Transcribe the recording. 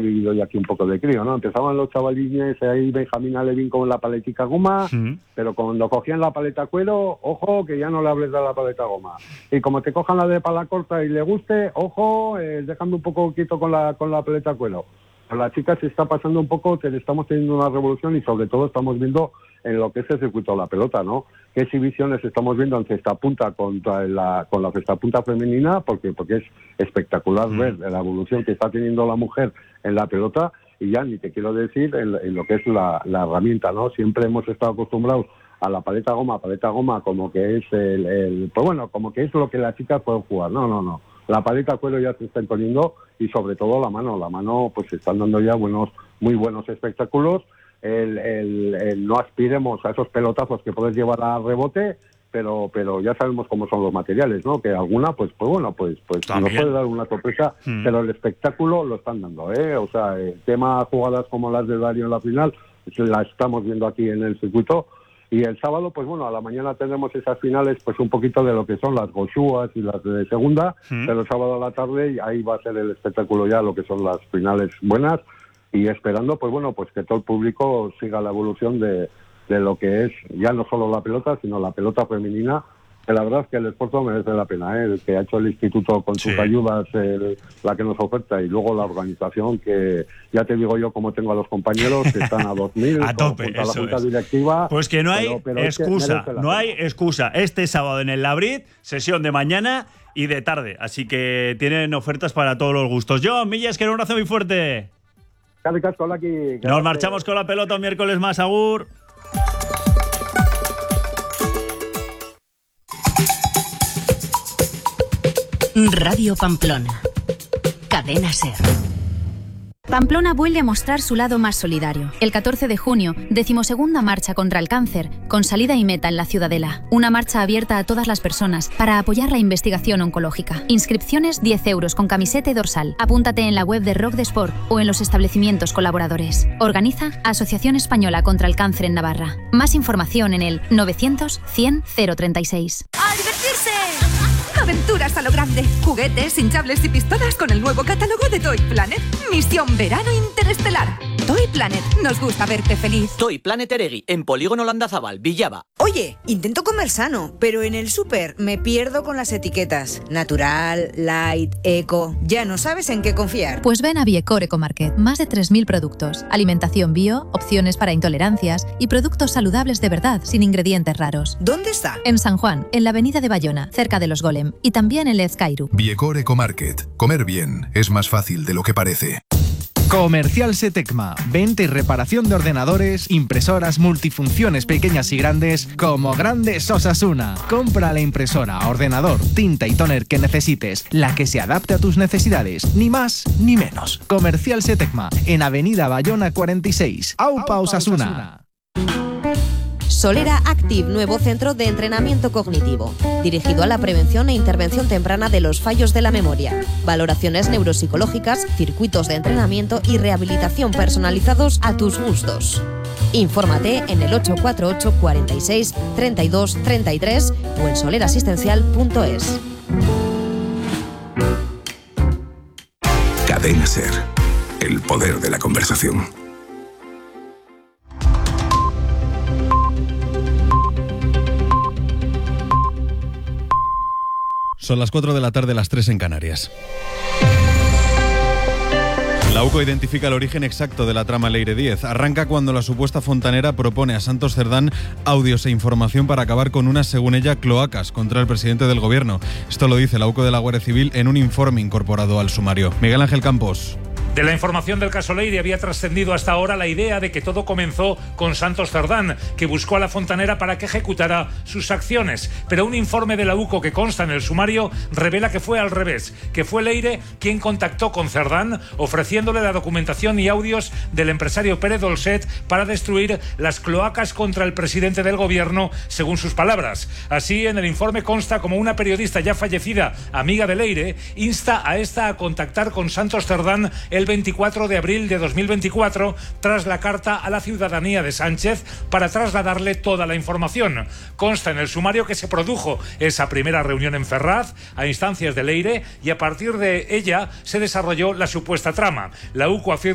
vivido yo aquí un poco de crío, ¿no? Empezaban los chavalines ahí, Benjamín Alevín con la paletica goma, pero cuando cogían la paleta cuero, ojo, que ya no le hables de la paleta goma. Y como te cojan la de pala corta y le guste, ojo, déjame un poco quieto con la paleta cuero. A la chica se está pasando un poco, que estamos teniendo una revolución y sobre todo estamos viendo en lo que es el circuito de la pelota, ¿no? ¿Qué exhibiciones estamos viendo en cesta punta con la cesta punta femenina? Porque es espectacular ver la evolución que está teniendo la mujer en la pelota, y ya ni te quiero decir en lo que es la herramienta, ¿no? Siempre hemos estado acostumbrados a la paleta goma como que es pues bueno, como que es lo que las chicas pueden jugar. No. La paleta cuero ya se está imponiendo, y sobre todo la mano pues se están dando ya muy buenos espectáculos. No aspiremos a esos pelotazos que puedes llevar a rebote, pero ya sabemos cómo son los materiales, ¿no? Que alguna pues nos puede dar una sorpresa, pero el espectáculo lo están dando, ¿eh? O sea, el tema jugadas como las de Darío en la final, la estamos viendo aquí en el circuito. Y el sábado, pues bueno, a la mañana tendremos esas finales, pues un poquito de lo que son las gochúas y las de segunda, pero el sábado a la tarde ahí va a ser el espectáculo ya, lo que son las finales buenas, y esperando, pues bueno, pues que todo el público siga la evolución de lo que es ya no solo la pelota, sino la pelota femenina, que la verdad es que el esfuerzo merece la pena, ¿eh? El que ha hecho el instituto con sus ayudas, la que nos oferta, y luego la organización, que ya te digo yo cómo tengo a los compañeros que están a 2000 a tope, junto a la junta directiva. Pues que no hay excusa, no hay excusa. Este sábado en el Labrit, sesión de mañana y de tarde, así que tienen ofertas para todos los gustos. Jon Millas, que un abrazo muy fuerte. Nos marchamos con la pelota un miércoles más, agur. Radio Pamplona. Cadena SER. Pamplona vuelve a mostrar su lado más solidario. El 14 de junio, 12ª Marcha contra el Cáncer, con salida y meta en la Ciudadela. Una marcha abierta a todas las personas para apoyar la investigación oncológica. Inscripciones 10 euros con camiseta y dorsal. Apúntate en la web de Rock de Sport o en los establecimientos colaboradores. Organiza Asociación Española contra el Cáncer en Navarra. Más información en el 900 100 036. ¡A divertirse! Aventuras a lo grande, juguetes, hinchables y pistolas con el nuevo catálogo de Toy Planet. Misión Verano Interestelar. Toy Planet, nos gusta verte feliz. Toy Planet Eregui, en Polígono Landazabal, Villaba. Oye, intento comer sano, pero en el súper me pierdo con las etiquetas. Natural, light, eco. Ya no sabes en qué confiar. Pues ven a Viecor Ecomarket. Más de 3.000 productos. Alimentación bio, opciones para intolerancias y productos saludables de verdad, sin ingredientes raros. ¿Dónde está? En San Juan, en la avenida de Bayona, cerca de los Golem. Y también en Lezcairu. Viecor Ecomarket. Comer bien es más fácil de lo que parece. Comercial Setecma. Venta y reparación de ordenadores, impresoras multifunciones pequeñas y grandes, como Grandes Osasuna. Compra la impresora, ordenador, tinta y tóner que necesites, la que se adapte a tus necesidades, ni más ni menos. Comercial Setecma, en Avenida Bayona 46, Aupa Osasuna. Solera Active, nuevo centro de entrenamiento cognitivo, dirigido a la prevención e intervención temprana de los fallos de la memoria, valoraciones neuropsicológicas, circuitos de entrenamiento y rehabilitación personalizados a tus gustos. Infórmate en el 848 46 32 33 o en solerasistencial.es. Cadena SER, el poder de la conversación. Son las 4 de la tarde, las 3 en Canarias. La UCO identifica el origen exacto de la trama Leire 10. Arranca cuando la supuesta fontanera propone a Santos Cerdán audios e información para acabar con unas, según ella, cloacas contra el presidente del gobierno. Esto lo dice la UCO de la Guardia Civil en un informe incorporado al sumario. Miguel Ángel Campos. De la información del caso Leire había trascendido hasta ahora la idea de que todo comenzó con Santos Cerdán, que buscó a la fontanera para que ejecutara sus acciones. Pero un informe de la UCO que consta en el sumario revela que fue al revés, que fue Leire quien contactó con Cerdán ofreciéndole la documentación y audios del empresario Pérez Dolcet para destruir las cloacas contra el presidente del gobierno, según sus palabras. Así, en el informe consta como una periodista ya fallecida, amiga de Leire, insta a esta a contactar con Santos Cerdán el 24 de abril de 2024 tras la carta a la ciudadanía de Sánchez para trasladarle toda la información. Consta en el sumario que se produjo esa primera reunión en Ferraz a instancias de Leire y a partir de ella se desarrolló la supuesta trama. La UCO afirma